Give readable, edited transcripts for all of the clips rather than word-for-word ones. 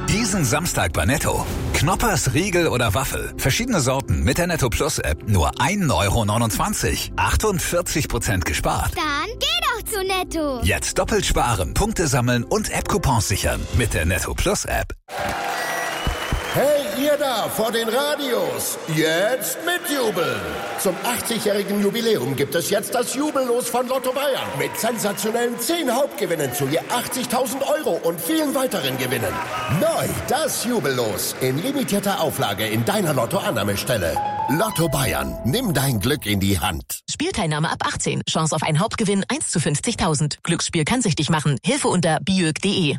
Diesen Samstag bei Netto. Knoppers, Riegel oder Waffel. Verschiedene Sorten mit der Netto Plus App. Nur 1,29 €. 48% gespart. Dann geh doch zu Netto. Jetzt doppelt sparen, Punkte sammeln und App-Coupons sichern. Mit der Netto Plus App. Hey, ihr da vor den Radios, jetzt mitjubeln! Zum 80-jährigen Jubiläum gibt es jetzt das Jubellos von Lotto Bayern. Mit sensationellen 10 Hauptgewinnen zu je 80.000 € und vielen weiteren Gewinnen. Neu, das Jubellos. In limitierter Auflage in deiner Lotto-Annahmestelle. Lotto Bayern, nimm dein Glück in die Hand. Spielteilnahme ab 18. Chance auf einen Hauptgewinn 1 zu 50.000. Glücksspiel kann süchtig machen. Hilfe unter biög.de.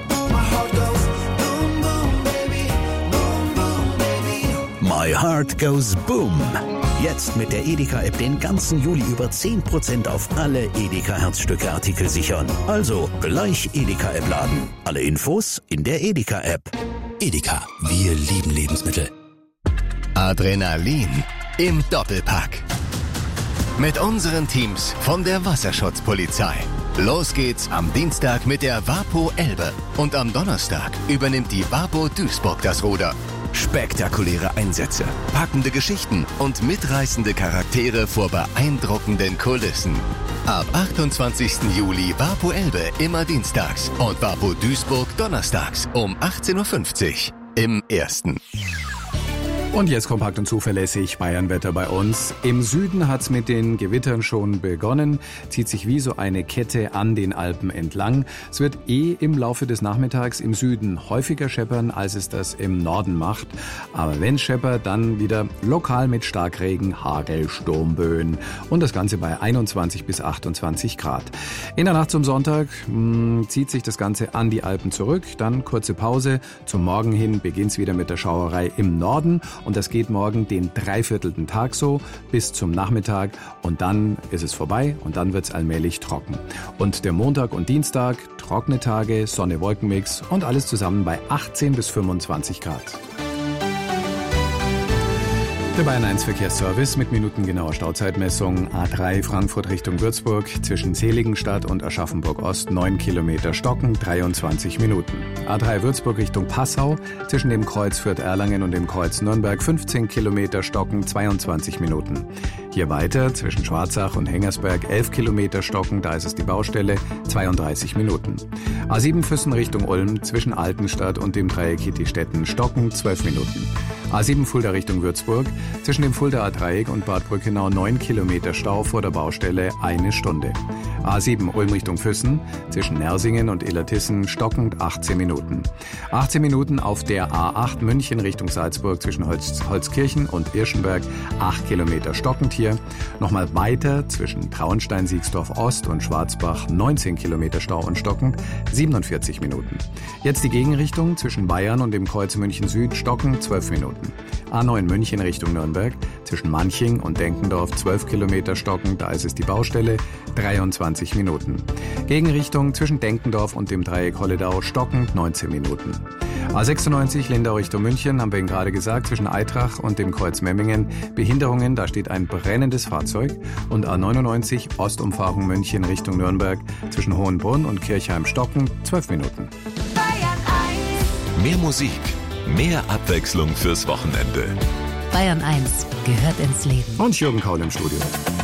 My Heart Goes Boom. Jetzt mit der Edeka-App den ganzen Juli über 10% auf alle Edeka-Herzstücke-Artikel sichern. Also gleich Edeka-App laden. Alle Infos in der Edeka-App. Edeka, wir lieben Lebensmittel. Adrenalin im Doppelpack. Mit unseren Teams von der Wasserschutzpolizei. Los geht's am Dienstag mit der Wapo Elbe. Und am Donnerstag übernimmt die Wapo Duisburg das Ruder. Spektakuläre Einsätze, packende Geschichten und mitreißende Charaktere vor beeindruckenden Kulissen. Ab 28. Juli Wapo Elbe immer dienstags und Wapo Duisburg donnerstags um 18:50 Uhr im Ersten. Und jetzt kompakt und zuverlässig Bayernwetter bei uns. Im Süden hat's mit den Gewittern schon begonnen, zieht sich wie so eine Kette an den Alpen entlang. Es wird im Laufe des Nachmittags im Süden häufiger scheppern, als es das im Norden macht. Aber wenn scheppert, dann wieder lokal mit Starkregen, Hagel, Sturmböen und das Ganze bei 21 bis 28 Grad. In der Nacht zum Sonntag zieht sich das Ganze an die Alpen zurück, dann kurze Pause. Zum Morgen hin beginnt's wieder mit der Schauerei im Norden. Und das geht morgen den 3/4 Tag so bis zum Nachmittag und dann ist es vorbei und dann wird's allmählich trocken. Und der Montag und Dienstag, trockene Tage, Sonne-Wolken-Mix und alles zusammen bei 18 bis 25 Grad. Der Bayern 1 Verkehrsservice mit minutengenauer Stauzeitmessung. A3 Frankfurt Richtung Würzburg zwischen Seligenstadt und Aschaffenburg-Ost 9 Kilometer Stocken, 23 Minuten. A3 Würzburg Richtung Passau zwischen dem Kreuz Fürth-Erlangen und dem Kreuz Nürnberg 15 Kilometer Stocken, 22 Minuten. Hier weiter zwischen Schwarzach und Hengersberg 11 Kilometer Stocken, da ist es die Baustelle, 32 Minuten. A7 Füssen Richtung Ulm zwischen Altenstadt und dem Dreieck Hittistetten Stocken, 12 Minuten. A7 Fulda Richtung Würzburg zwischen dem Fuldaer Dreieck und Bad Brückenau 9 Kilometer Stau vor der Baustelle, 1 Stunde. A7 Ulm Richtung Füssen zwischen Nersingen und Illertissen stockend 18 Minuten. 18 Minuten auf der A8 München Richtung Salzburg zwischen Holzkirchen und Irschenberg, 8 Kilometer stockend hier. Nochmal weiter zwischen Traunstein-Siegsdorf Ost und Schwarzbach 19 Kilometer Stau und stockend, 47 Minuten. Jetzt die Gegenrichtung zwischen Bayern und dem Kreuz München Süd stockend, 12 Minuten. A9 München Richtung Nürnberg zwischen Manching und Denkendorf 12 Kilometer stockend, da ist es die Baustelle, 23 Minuten. Gegenrichtung zwischen Denkendorf und dem Dreieck Holledau stockend, 19 Minuten. A96 Lindau Richtung München, haben wir Ihnen gerade gesagt, zwischen Eitrach und dem Kreuz Memmingen Behinderungen, da steht ein brennendes Fahrzeug. Und A99 Ostumfahrung München Richtung Nürnberg zwischen Hohenbrunn und Kirchheim stockend, 12 Minuten. Bayern 1. Mehr Musik, mehr Abwechslung fürs Wochenende. Bayern 1 gehört ins Leben. Und Jürgen Kaul im Studio.